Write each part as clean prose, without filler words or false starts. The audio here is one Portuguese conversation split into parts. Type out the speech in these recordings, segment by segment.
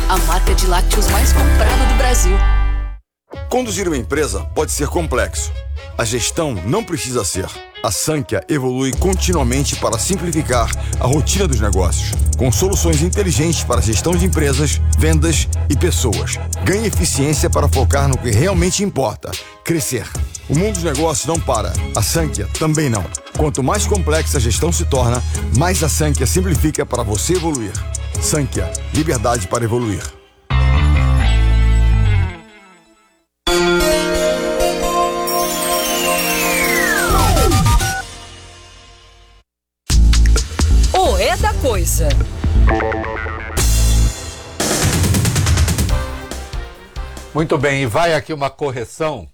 a marca de lácteos mais comprada do Brasil. Conduzir uma empresa pode ser complexo. A gestão não precisa ser. A Sankhya evolui continuamente para simplificar a rotina dos negócios, com soluções inteligentes para a gestão de empresas, vendas e pessoas. Ganhe eficiência para focar no que realmente importa: crescer. O mundo dos negócios não para. A Sankhya também não. Quanto mais complexa a gestão se torna, mais a Sankhya simplifica para você evoluir. Sankhya, liberdade para evoluir. É da coisa. Muito bem, e vai aqui uma correção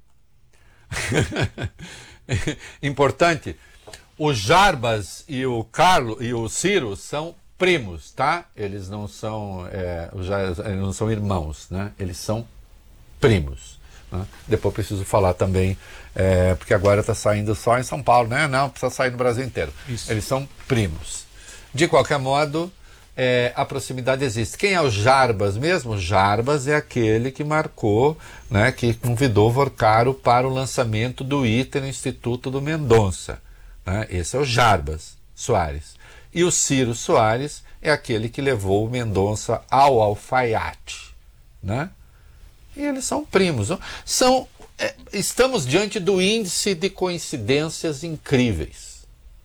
importante. O Jarbas e o Carlos e o Ciro são primos, tá? Eles não são, eles não são irmãos, né? Eles são primos. Né? Depois preciso falar também, porque agora está saindo só em São Paulo, né? Não, precisa sair no Brasil inteiro. Isso. Eles são primos. De qualquer modo, a proximidade existe. Quem é o Jarbas mesmo? O Jarbas é aquele que marcou, né, que convidou Vorcaro para o lançamento do item no Instituto do Mendonça. Né? Esse é o Jarbas Soares. E o Ciro Soares é aquele que levou o Mendonça ao alfaiate. Né? E eles são primos. Estamos diante do índice de coincidências incríveis.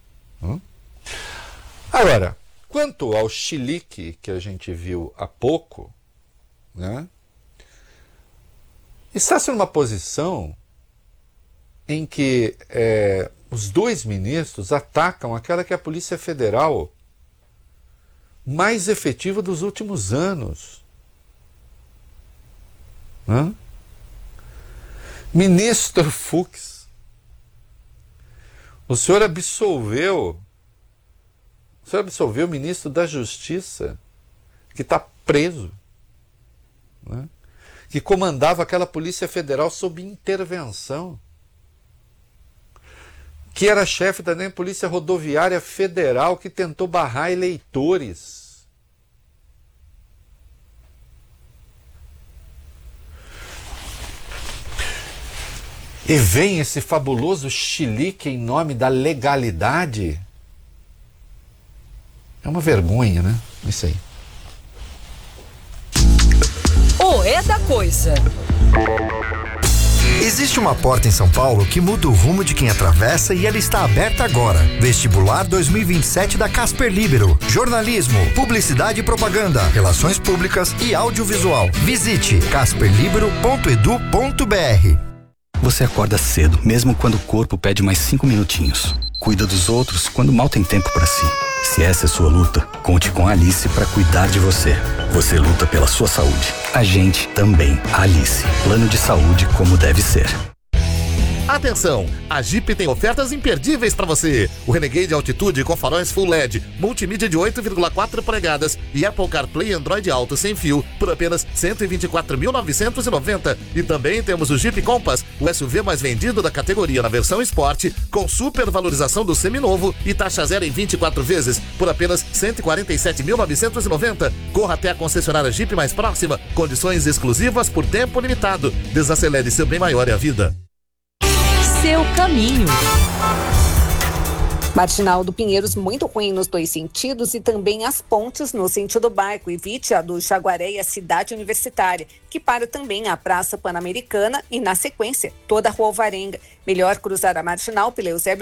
Agora, quanto ao chilique que a gente viu há pouco, né, está-se numa posição em que os dois ministros atacam aquela que é a Polícia Federal mais efetiva dos últimos anos. Ministro Fux, o senhor absolveu o ministro da Justiça, que está preso, né? Que comandava aquela Polícia Federal sob intervenção, que era chefe da Polícia Rodoviária Federal, que tentou barrar eleitores. E vem esse fabuloso chilique em nome da legalidade. É uma vergonha, né? Isso aí. É da coisa. Existe uma porta em São Paulo que muda o rumo de quem atravessa e ela está aberta agora. Vestibular 2027 da Casper Libero. Jornalismo, publicidade e propaganda, relações públicas e audiovisual. Visite casperlibero.edu.br. Você acorda cedo, mesmo quando o corpo pede mais 5 minutinhos. Cuida dos outros quando mal tem tempo para si. Se essa é sua luta, conte com a Alice para cuidar de você. Você luta pela sua saúde. A gente também. Alice. Plano de saúde como deve ser. Atenção! A Jeep tem ofertas imperdíveis para você. O Renegade Altitude com faróis Full LED, multimídia de 8,4 polegadas e Apple CarPlay e Android Auto sem fio por apenas R$ 124.990. E também temos o Jeep Compass, o SUV mais vendido da categoria na versão Sport, com super valorização do seminovo e taxa zero em 24 vezes por apenas R$ 147.990. Corra até a concessionária Jeep mais próxima. Condições exclusivas por tempo limitado. Desacelere seu bem maior é a vida. Seu caminho. Marginal do Pinheiros muito ruim nos dois sentidos e também as pontes no sentido Barco. Evite a do Jaguaré e a Cidade Universitária, que para também a Praça Pan-Americana e, na sequência, toda a Rua Alvarenga. Melhor cruzar a Marginal pela Eusébio